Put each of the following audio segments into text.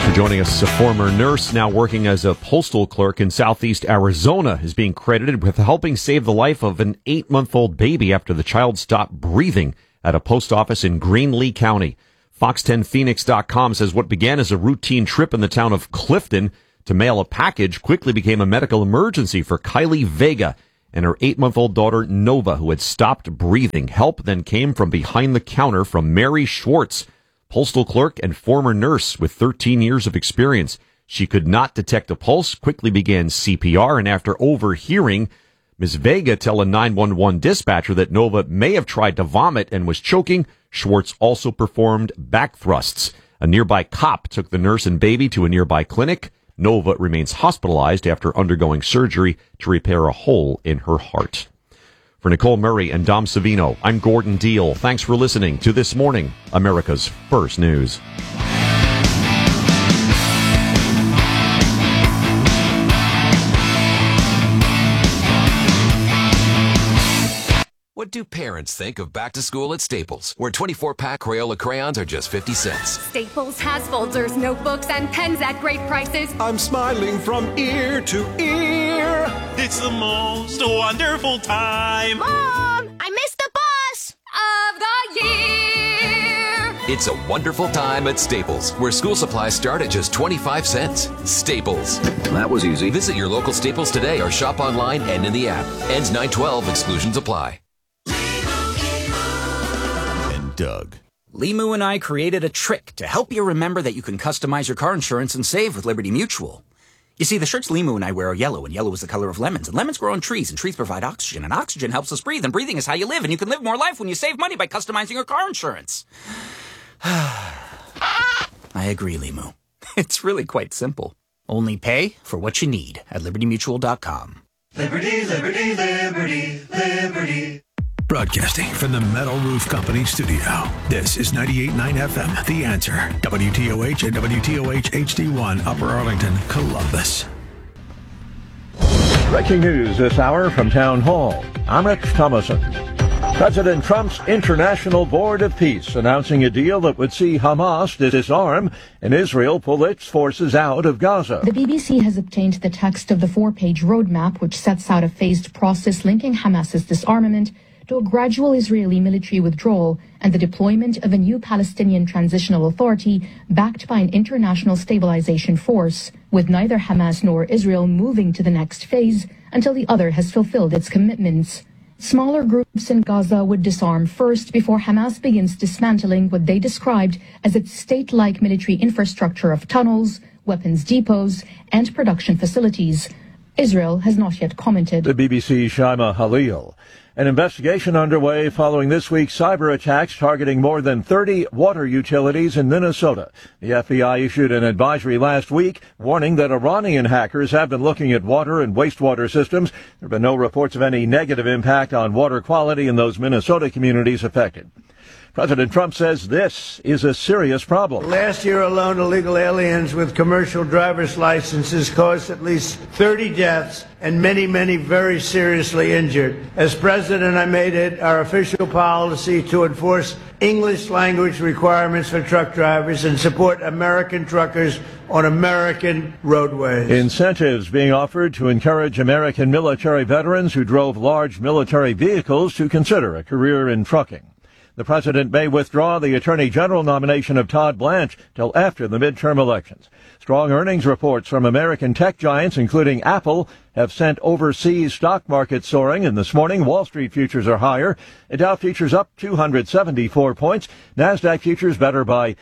Thanks for joining us. A former nurse now working as a postal clerk in southeast Arizona is being credited with helping save the life of an 8-month-old baby after the child stopped breathing at a post office in Greenlee County. Fox10Phoenix.com says what began as a routine trip in the town of Clifton to mail a package quickly became a medical emergency for Kylie Vega and her 8-month-old daughter Nova, who had stopped breathing. Help then came from behind the counter from Mary Schwartz, postal clerk and former nurse with 13 years of experience. She could not detect a pulse, quickly began CPR, and after overhearing Ms. Vega tell a 911 dispatcher that Nova may have tried to vomit and was choking, Schwartz also performed back thrusts. A nearby cop took the nurse and baby to a nearby clinic. Nova remains hospitalized after undergoing surgery to repair a hole in her heart. For Nicole Murray and Dom Savino, I'm Gordon Deal. Thanks for listening to This Morning, America's First News. What do parents think of back to school at Staples, where 24-pack Crayola crayons are just 50 cents? Staples has folders, notebooks, and pens at great prices. I'm smiling from ear to ear. It's the most wonderful time. Mom, I missed the bus Of the year. It's a wonderful time at Staples, where school supplies start at just 25 cents. Staples. That was easy. Visit your local Staples today or shop online and in the app. Ends 9/12. Exclusions apply. Doug. Limu and I created a trick to help you remember that you can customize your car insurance and save with Liberty Mutual. You see, the shirts Limu and I wear are yellow, and yellow is the color of lemons, and lemons grow on trees, and trees provide oxygen, and oxygen helps us breathe, and breathing is how you live, and you can live more life when you save money by customizing your car insurance. I agree, Limu. It's really quite simple. Only pay for what you need at libertymutual.com. Liberty, liberty, liberty, liberty. Broadcasting from the Metal Roof Company studio. This is 98.9 FM, The Answer. WTOH and WTOH HD1, Upper Arlington, Columbus. Breaking news this hour from Town Hall. I'm Rich Thomason. President Trump's International Board of Peace announcing a deal that would see Hamas disarm and Israel pull its forces out of Gaza. The BBC has obtained the text of the 4-page roadmap, which sets out a phased process linking Hamas's disarmament to a gradual Israeli military withdrawal and the deployment of a new Palestinian transitional authority backed by an international stabilization force, with neither Hamas nor Israel moving to the next phase until the other has fulfilled its commitments. Smaller groups in Gaza would disarm first before Hamas begins dismantling what they described as its state-like military infrastructure of tunnels, weapons depots, and production facilities. Israel has not yet commented. The BBC's Shaima Halil. An investigation underway following this week's cyber attacks targeting more than 30 water utilities in Minnesota. The FBI issued an advisory last week warning that Iranian hackers have been looking at water and wastewater systems. There have been no reports of any negative impact on water quality in those Minnesota communities affected. President Trump says this is a serious problem. Last year alone, illegal aliens with commercial driver's licenses caused at least 30 deaths and many, many very seriously injured. As president, I made it our official policy to enforce English language requirements for truck drivers and support American truckers on American roadways. Incentives being offered to encourage American military veterans who drove large military vehicles to consider a career in trucking. The president may withdraw the attorney general nomination of Todd Blanche till after the midterm elections. Strong earnings reports from American tech giants, including Apple, have sent overseas stock markets soaring, and this morning Wall Street futures are higher. Dow futures up 274 points. NASDAQ futures better by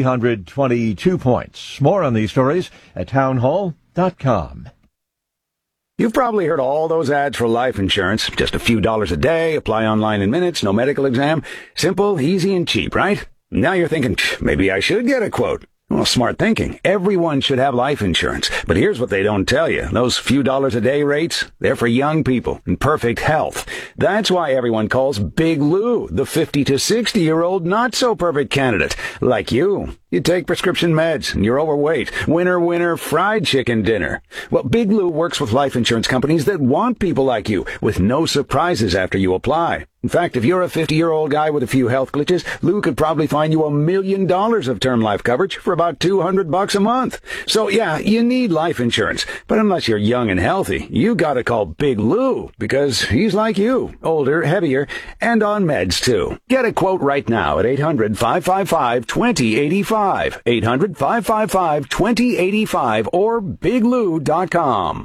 322 points. More on these stories at townhall.com. You've probably heard all those ads for life insurance. Just a few dollars a day, apply online in minutes, no medical exam. Simple, easy, and cheap, right? Now you're thinking, maybe I should get a quote. Well, smart thinking. Everyone should have life insurance. But here's what they don't tell you. Those few dollars a day rates, they're for young people in perfect health. That's why everyone calls Big Lou the 50 to 60-year-old not-so-perfect candidate, like you. You take prescription meds and you're overweight. Winner, winner, fried chicken dinner. Well, Big Lou works with life insurance companies that want people like you with no surprises after you apply. In fact, if you're a 50-year-old guy with a few health glitches, Lou could probably find you $1 million of term life coverage for about $200 a month. So yeah, you need life insurance. But unless you're young and healthy, you gotta call Big Lou because he's like you, older, heavier, and on meds too. Get a quote right now at 800-555-2085. 800-555-2085 or biglou.com.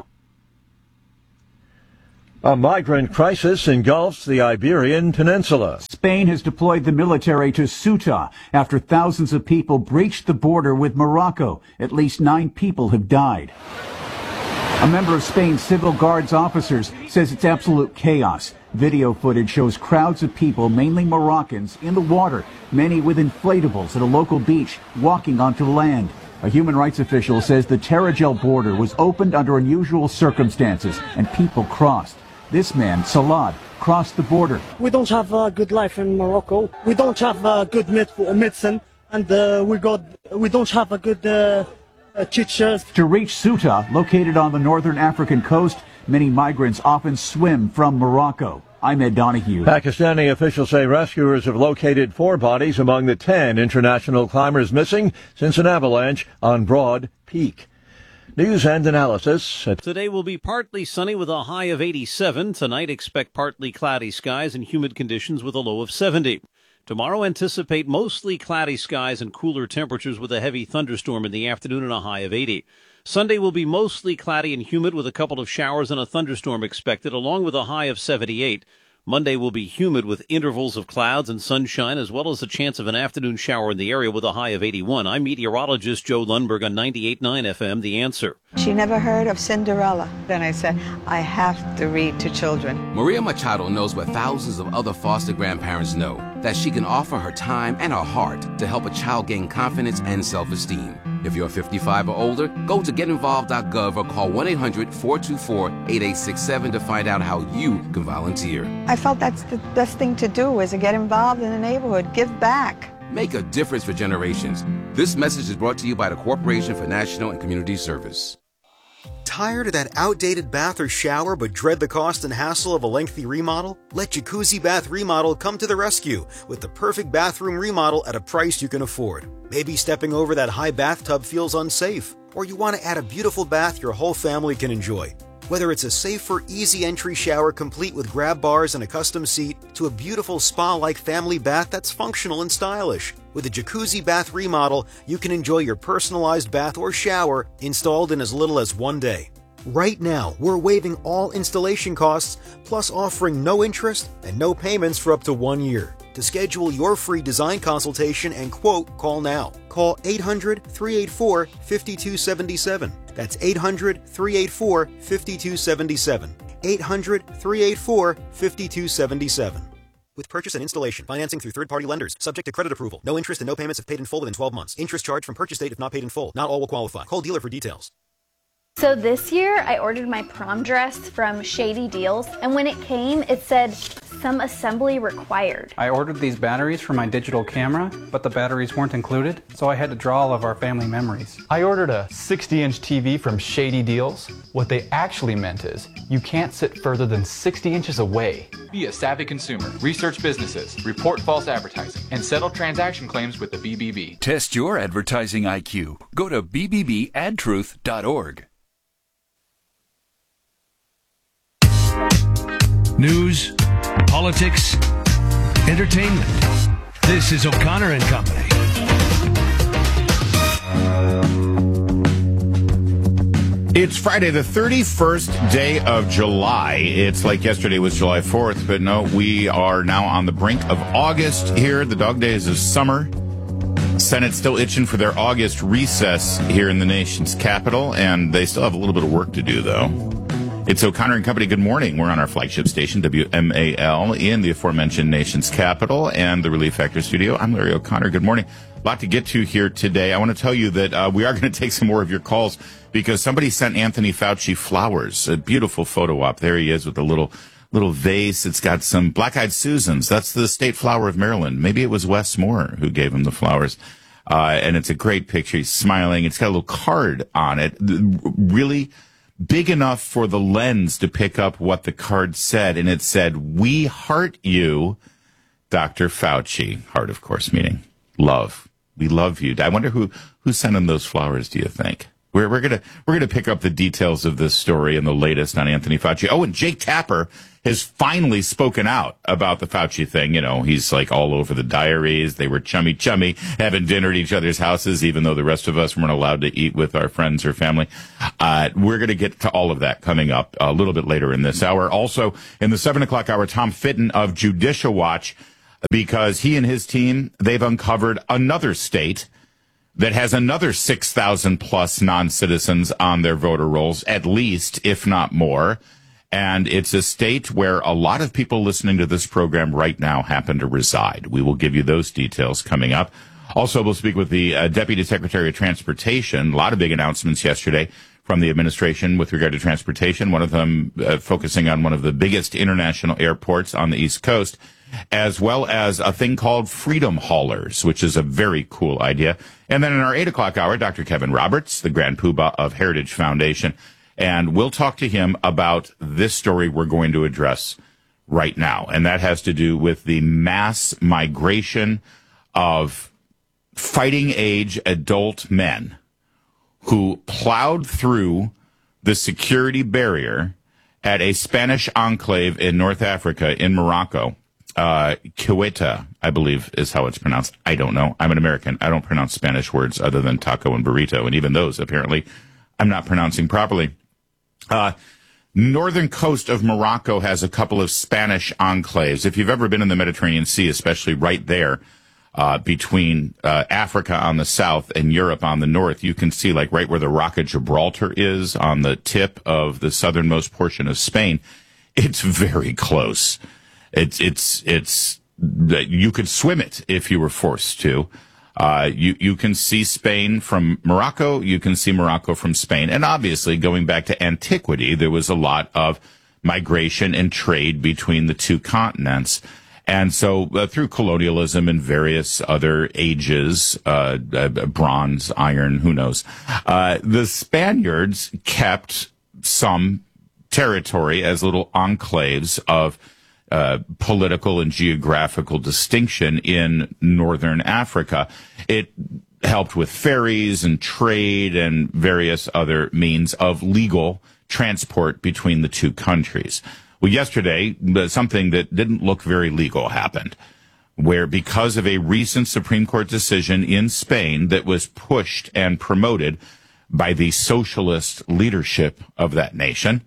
A migrant crisis engulfs the Iberian Peninsula. Spain has deployed the military to Ceuta after thousands of people breached the border with Morocco. At least 9 people have died. A member of Spain's civil guards officers says it's absolute chaos. Video footage shows crowds of people, mainly Moroccans, in the water, many with inflatables at a local beach, walking onto the land. A human rights official says the Tarajal border was opened under unusual circumstances and people crossed. This man, Salad, crossed the border. We don't have a good life in Morocco. We don't have good medicine, and we don't have a good teachers. To reach Ceuta, located on the northern African coast, many migrants often swim from Morocco. I'm Ed Donahue. Pakistani officials say rescuers have located 4 bodies among the 10 international climbers missing since an avalanche on Broad Peak. News and analysis. Today will be partly sunny with a high of 87. Tonight, expect partly cloudy skies and humid conditions with a low of 70. Tomorrow, anticipate mostly cloudy skies and cooler temperatures with a heavy thunderstorm in the afternoon and a high of 80. Sunday will be mostly cloudy and humid with a couple of showers and a thunderstorm expected, along with a high of 78. Monday will be humid with intervals of clouds and sunshine, as well as a chance of an afternoon shower in the area with a high of 81. I'm meteorologist Joe Lundberg on 98.9 FM, The Answer. She never heard of Cinderella. Then I said, I have to read to children. Maria Machado knows what thousands of other foster grandparents know, that she can offer her time and her heart to help a child gain confidence and self-esteem. If you're 55 or older, go to getinvolved.gov or call 1-800-424-8867 to find out how you can volunteer. I felt that's the best thing to do, is to get involved in the neighborhood, give back. Make a difference for generations. This message is brought to you by the Corporation for National and Community Service. Tired of that outdated bath or shower but dread the cost and hassle of a lengthy remodel? Let Jacuzzi Bath Remodel come to the rescue with the perfect bathroom remodel at a price you can afford. Maybe stepping over that high bathtub feels unsafe, or you want to add a beautiful bath your whole family can enjoy. Whether it's a safer, easy entry shower complete with grab bars and a custom seat, to a beautiful spa-like family bath that's functional and stylish. With a Jacuzzi Bath Remodel, you can enjoy your personalized bath or shower installed in as little as 1 day. Right now, we're waiving all installation costs, plus offering no interest and no payments for up to 1 year. To schedule your free design consultation and quote, call now. Call 800-384-5277. That's 800-384-5277. 800-384-5277. With purchase and installation, financing through third-party lenders, subject to credit approval. No interest and no payments if paid in full within 12 months. Interest charged from purchase date if not paid in full. Not all will qualify. Call dealer for details. So this year, I ordered my prom dress from Shady Deals, and when it came, it said, some assembly required. I ordered these batteries for my digital camera, but the batteries weren't included, so I had to draw all of our family memories. I ordered a 60-inch TV from Shady Deals. What they actually meant is, you can't sit further than 60 inches away. Be a savvy consumer, research businesses, report false advertising, and settle transaction claims with the BBB. Test your advertising IQ. Go to bbbadtruth.org. News, politics, entertainment. This is O'Connor and Company. It's Friday, the 31st day of July. It's like yesterday was July 4th, but no, we are now on the brink of August here. The dog days of summer. Senate's still itching for their August recess here in the nation's capital, and they still have a little bit of work to do, though. It's O'Connor and Company. Good morning. We're on our flagship station, WMAL, in the aforementioned nation's capital and the Relief Factor studio. I'm Larry O'Connor. Good morning. A lot to get to here today. I want to tell you that we are going to take some more of your calls because somebody sent Anthony Fauci flowers. A beautiful photo op. There he is with a little vase. It's got some black-eyed Susans. That's the state flower of Maryland. Maybe it was Wes Moore who gave him the flowers. And it's a great picture. He's smiling. It's got a little card on it, really big enough for the lens to pick up what the card said. And it said, "We heart you, Dr. Fauci." Heart, of course, meaning love. We love you. I wonder who sent him those flowers, do you think? We're gonna pick up the details of this story and the latest on Anthony Fauci. Oh, and Jake Tapper has finally spoken out about the Fauci thing. You know, he's like all over the diaries. They were chummy, having dinner at each other's houses, even though the rest of us weren't allowed to eat with our friends or family. We're going to get to all of that coming up a little bit later in this hour. Also, in the 7 o'clock hour, Tom Fitton of Judicial Watch, because he and his team, they've uncovered another state that has another 6,000 plus non-citizens on their voter rolls, at least, if not more. And it's a state where a lot of people listening to this program right now happen to reside. We will give you those details coming up. Also, we'll speak with the Deputy Secretary of Transportation. A lot of big announcements yesterday from the administration with regard to transportation, one of them focusing on one of the biggest international airports on the East Coast, as well as a thing called Freedom Haulers, which is a very cool idea. And then in our 8 o'clock hour, Dr. Kevin Roberts, the Grand Poobah of Heritage Foundation, and we'll talk to him about this story we're going to address right now. And that has to do with the mass migration of fighting age adult men who plowed through the security barrier at a Spanish enclave in North Africa, in Morocco. Ceuta, I believe, is how it's pronounced. I don't know. I'm an American. I don't pronounce Spanish words other than taco and burrito, and even those, apparently, I'm not pronouncing properly. Northern coast of Morocco has a couple of Spanish enclaves. If you've ever been in the Mediterranean Sea, especially right there, between Africa on the south and Europe on the north, you can see like right where the Rock of Gibraltar is on the tip of the southernmost portion of Spain. It's very close. It's you could swim it if you were forced to. You can see Spain from Morocco. You can see Morocco from Spain. And obviously, going back to antiquity, there was a lot of migration and trade between the two continents. And so through colonialism and various other ages, bronze, iron, who knows, the Spaniards kept some territory as little enclaves of political and geographical distinction in northern Africa. It helped with ferries and trade and various other means of legal transport between the two countries. Well, yesterday, something that didn't look very legal happened, where because of a recent Supreme Court decision in Spain that was pushed and promoted by the socialist leadership of that nation,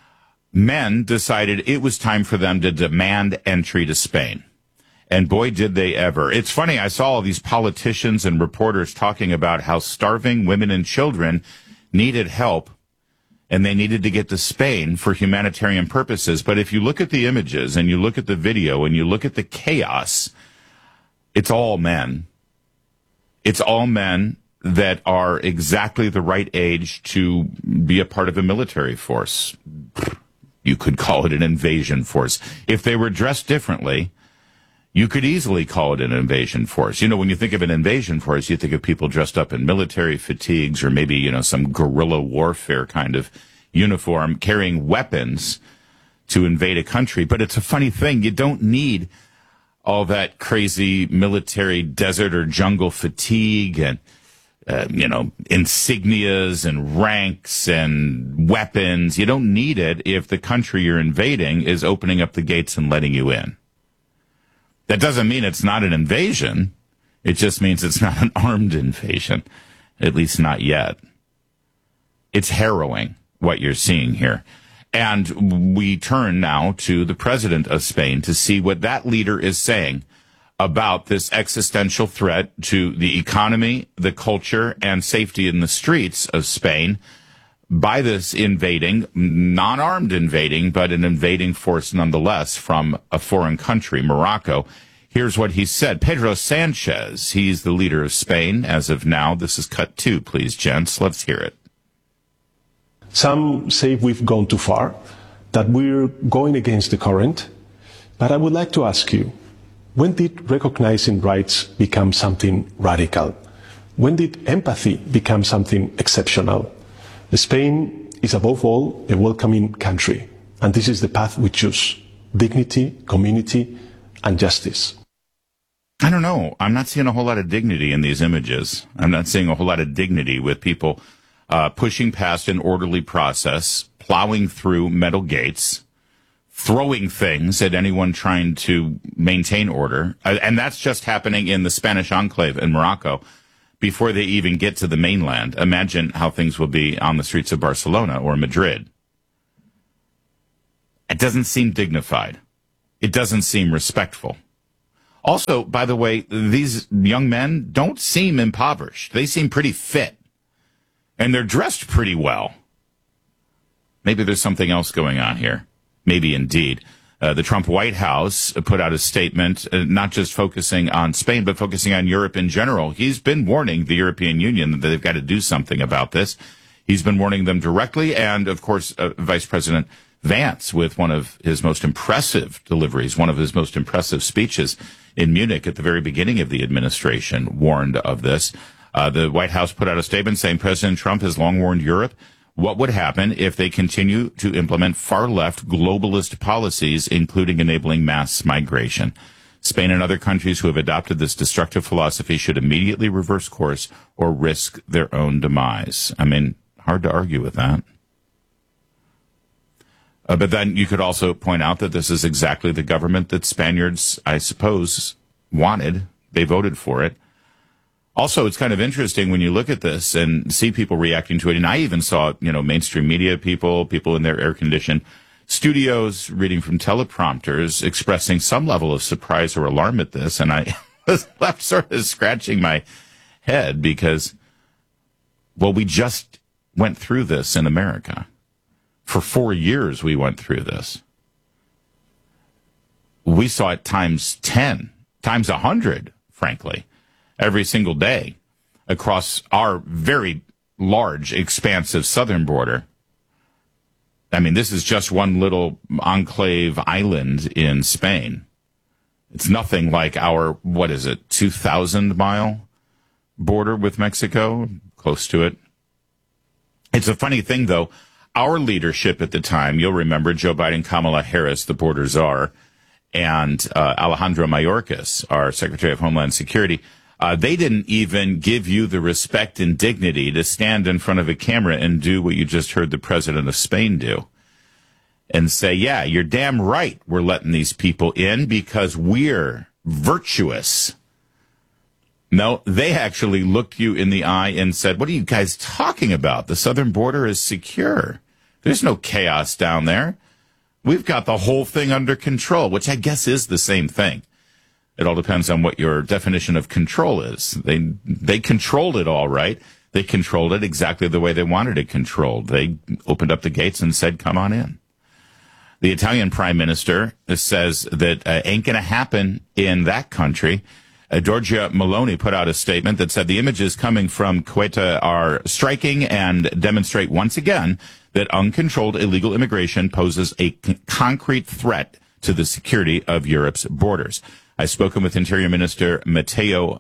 men decided it was time for them to demand entry to Spain. And boy, did they ever. It's funny, I saw all these politicians and reporters talking about how starving women and children needed help and they needed to get to Spain for humanitarian purposes. But if you look at the images and you look at the video and you look at the chaos, it's all men. It's all men that are exactly the right age to be a part of a military force. You could call it an invasion force. If they were dressed differently, you could easily call it an invasion force. You know, when you think of an invasion force, you think of people dressed up in military fatigues or maybe, you know, some guerrilla warfare kind of uniform carrying weapons to invade a country. But it's a funny thing. You don't need all that crazy military desert or jungle fatigue and insignias and ranks and weapons. You don't need it if the country you're invading is opening up the gates and letting you in. That doesn't mean it's not an invasion. It just means it's not an armed invasion, at least not yet. It's harrowing what you're seeing here. And we turn now to the president of Spain to see what that leader is saying about this existential threat to the economy, the culture, and safety in the streets of Spain by this invading, non-armed invading, but an invading force nonetheless from a foreign country, Morocco. Here's what he said. Pedro Sanchez, he's the leader of Spain as of now. This is cut 2, please, gents. Let's hear it. Some say we've gone too far, that we're going against the current. But I would like to ask you, when did recognizing rights become something radical? When did empathy become something exceptional? Spain is above all a welcoming country, and this is the path we choose: dignity, community, and justice. I don't know. I'm not seeing a whole lot of dignity in these images. I'm not seeing a whole lot of dignity with people pushing past an orderly process, plowing through metal gates, throwing things at anyone trying to maintain order. And that's just happening in the Spanish enclave in Morocco before they even get to the mainland. Imagine how things will be on the streets of Barcelona or Madrid. It doesn't seem dignified. It doesn't seem respectful. Also, by the way, these young men don't seem impoverished. They seem pretty fit. And they're dressed pretty well. Maybe there's something else going on here. Maybe indeed. The Trump White House put out a statement, not just focusing on Spain, but focusing on Europe in general. He's been warning the European Union that they've got to do something about this. He's been warning them directly. And, of course, Vice President Vance, with one of his most impressive deliveries, one of his most impressive speeches in Munich at the very beginning of the administration, warned of this. The White House put out a statement saying President Trump has long warned Europe what would happen if they continue to implement far-left globalist policies, including enabling mass migration. Spain and other countries who have adopted this destructive philosophy should immediately reverse course or risk their own demise. I mean, hard to argue with that. But then you could also point out that this is exactly the government that Spaniards, I suppose, wanted. They voted for it. Also, it's kind of interesting when you look at this and see people reacting to it. And I even saw, mainstream media people in their air-conditioned studios reading from teleprompters expressing some level of surprise or alarm at this. And I was left sort of scratching my head because, well, we just went through this in America. For 4 years, we went through this. We saw it times 10, times 100, frankly, every single day across our very large, expansive southern border. I mean, this is just one little enclave island in Spain. It's nothing like our, 2,000-mile border with Mexico, close to it. It's a funny thing, though. Our leadership at the time, you'll remember Joe Biden, Kamala Harris, the border czar, and Alejandro Mayorkas, our Secretary of Homeland Security, they didn't even give you the respect and dignity to stand in front of a camera and do what you just heard the president of Spain do. And say, yeah, you're damn right we're letting these people in because we're virtuous. No, they actually looked you in the eye and said, what are you guys talking about? The southern border is secure. There's no chaos down there. We've got the whole thing under control, which I guess is the same thing. It all depends on what your definition of control is. They controlled it all right. They controlled it exactly the way they wanted it controlled. They opened up the gates and said, come on in. The Italian prime minister says that ain't going to happen in that country. Giorgia Meloni put out a statement that said the images coming from Ceuta are striking and demonstrate once again that uncontrolled illegal immigration poses a concrete threat to the security of Europe's borders. I've spoken with Interior Minister Matteo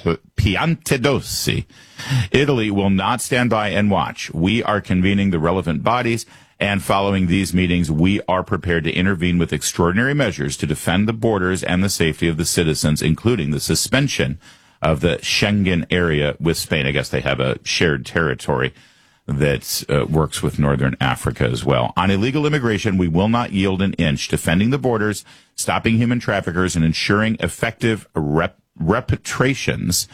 Piantedosi. Italy will not stand by and watch. We are convening the relevant bodies, and following these meetings, we are prepared to intervene with extraordinary measures to defend the borders and the safety of the citizens, including the suspension of the Schengen area with Spain. I guess they have a shared territory that works with Northern Africa as well. On illegal immigration, we will not yield an inch. Defending the borders, stopping human traffickers, and ensuring effective repatriations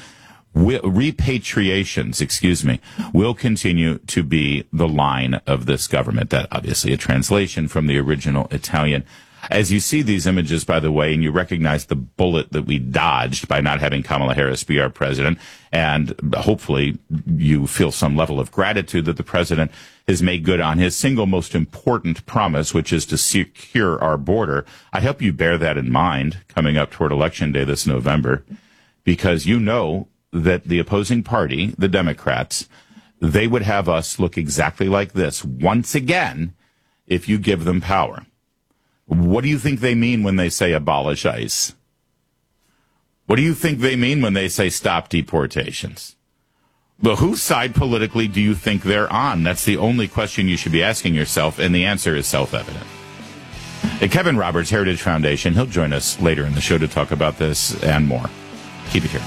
will continue to be the line of this government. That obviously a translation from the original Italian. As you see these images, by the way, and you recognize the bullet that we dodged by not having Kamala Harris be our president, and hopefully you feel some level of gratitude that the president has made good on his single most important promise, which is to secure our border. I hope you bear that in mind coming up toward Election Day this November, because you know that the opposing party, the Democrats, they would have us look exactly like this once again if you give them power. What do you think they mean when they say abolish ICE? What do you think they mean when they say stop deportations? But whose side politically do you think they're on? That's the only question you should be asking yourself, and the answer is self-evident. Kevin Roberts, Heritage Foundation, he'll join us later in the show to talk about this and more. Keep it here.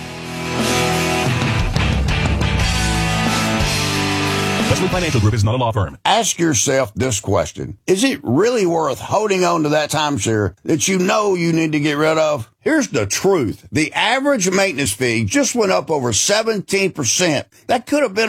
Wesley Financial Group is not a law firm. Ask yourself this question. Is it really worth holding on to that timeshare that you know you need to get rid of? Here's the truth. The average maintenance fee just went up over 17%. That could have been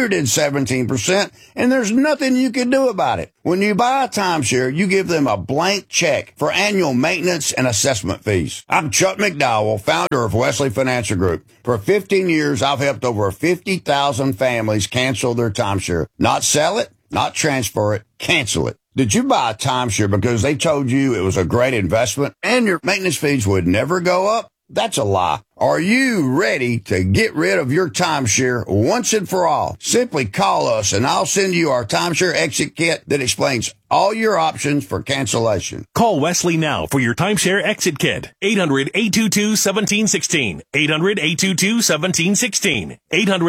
117%, and there's nothing you can do about it. When you buy a timeshare, you give them a blank check for annual maintenance and assessment fees. I'm Chuck McDowell, founder of Wesley Financial Group. For 15 years, I've helped over 50,000 families cancel their timeshare. Not sell it, not transfer it, cancel it. Did you buy a timeshare because they told you it was a great investment and your maintenance fees would never go up? That's a lie. Are you ready to get rid of your timeshare once and for all? Simply call us and I'll send you our timeshare exit kit that explains all your options for cancellation. Call Wesley now for your timeshare exit kit. 800-822-1716. 800-822-1716.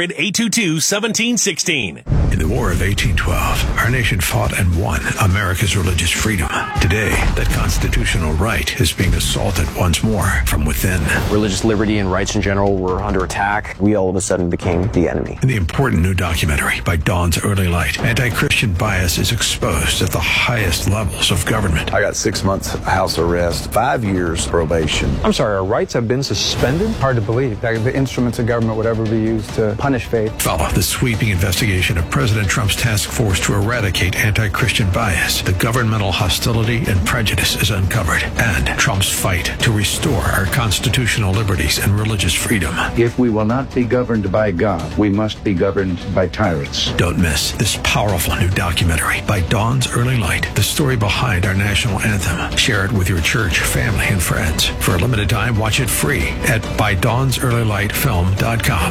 800-822-1716. In the War of 1812, our nation fought and won America's religious freedom. Today, that constitutional right is being assaulted once more from within. Religious liberty and rights in general were under attack. We all of a sudden became the enemy. In the important new documentary by Dawn's Early Light, anti-Christian bias is exposed at the highest levels of government. I got 6 months house arrest, 5 years probation. I'm sorry, our rights have been suspended? Hard to believe that the instruments of government would ever be used to punish faith. Follow the sweeping investigation of President Trump's task force to eradicate anti-Christian bias. The governmental hostility and prejudice is uncovered, and Trump's fight to restore our constitutional liberties and religious freedom. If we will not be governed by God, we must be governed by tyrants. Don't miss this powerful new documentary by Dawn's Early Light, the story behind our national anthem. Share it with your church, family, and friends. For a limited time, watch it free at ByDawnsEarlyLightFilm.com.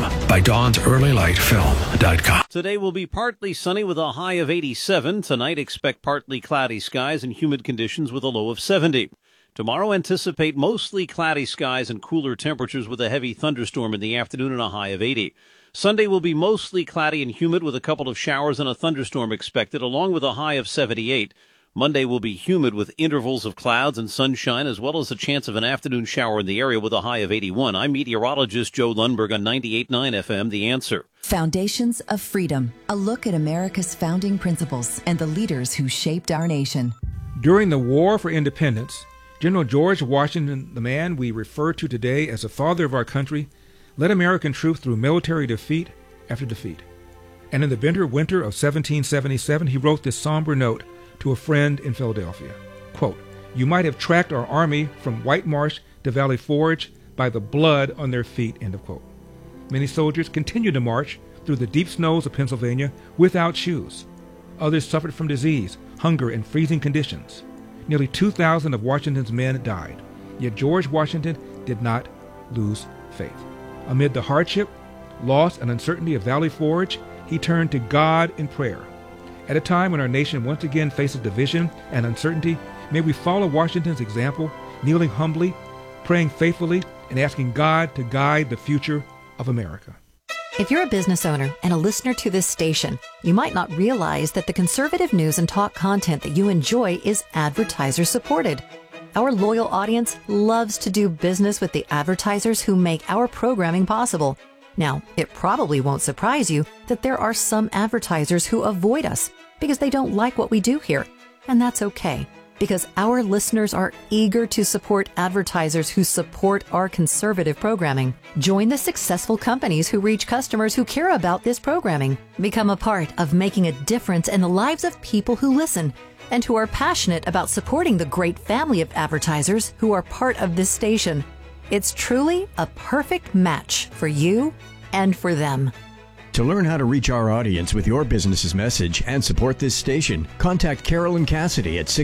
ByDawnsEarlyLightFilm.com. Today will be partly sunny with a high of 87. Tonight, expect partly cloudy skies and humid conditions with a low of 70. Tomorrow, anticipate mostly cloudy skies and cooler temperatures with a heavy thunderstorm in the afternoon and a high of 80. Sunday will be mostly cloudy and humid with a couple of showers and a thunderstorm expected, along with a high of 78. Monday will be humid with intervals of clouds and sunshine, as well as a chance of an afternoon shower in the area with a high of 81. I'm meteorologist Joe Lundberg on 98.9 FM, The Answer. Foundations of Freedom, a look at America's founding principles and the leaders who shaped our nation. During the War for Independence, General George Washington, the man we refer to today as the father of our country, led American troops through military defeat after defeat. And in the bitter winter of 1777, he wrote this somber note to a friend in Philadelphia. Quote, "You might have tracked our army from White Marsh to Valley Forge by the blood on their feet," end of quote. Many soldiers continued to march through the deep snows of Pennsylvania without shoes. Others suffered from disease, hunger, and freezing conditions. Nearly 2,000 of Washington's men died, yet George Washington did not lose faith. Amid the hardship, loss, and uncertainty of Valley Forge, he turned to God in prayer. At a time when our nation once again faces division and uncertainty, may we follow Washington's example, kneeling humbly, praying faithfully, and asking God to guide the future of America. If you're a business owner and a listener to this station, you might not realize that the conservative news and talk content that you enjoy is advertiser supported. Our loyal audience loves to do business with the advertisers who make our programming possible. Now, it probably won't surprise you that there are some advertisers who avoid us because they don't like what we do here. And that's okay, because our listeners are eager to support advertisers who support our conservative programming. Join the successful companies who reach customers who care about this programming. Become a part of making a difference in the lives of people who listen and who are passionate about supporting the great family of advertisers who are part of this station. It's truly a perfect match for you and for them. To learn how to reach our audience with your business's message and support this station, contact Carolyn Cassidy at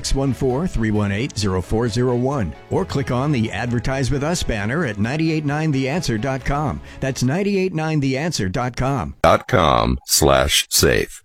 614-318-0401 or click on the Advertise With Us banner at 989theanswer.com. That's 989theanswer.com. .com/safe.